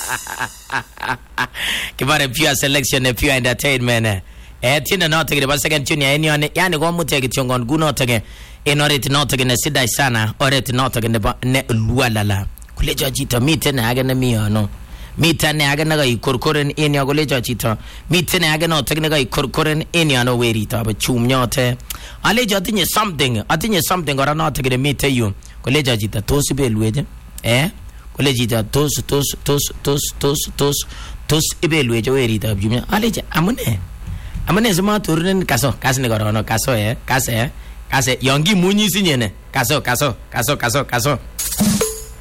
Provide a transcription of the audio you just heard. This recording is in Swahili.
Kibare pure selection and pure entertainment. Tina not take the second junior any yani go muteke tiongon guno take in order to not take the sidai sana or it not take the lualala. Kuleja jita meet na agana mi no. Mita ne agana ga ikorkoren in ya goleja jita. Meet ne agana take ga ikorkoren in ya no werita but chumnyote. Aleja tinye something. I think something or not take the meet you. Kuleja jita tosi be lueje. Kuleja tos ibe lueje werita bjumya. Aleja amune zuma turunen kaso kasne gorono kaso kase yongi munyi sinyene kaso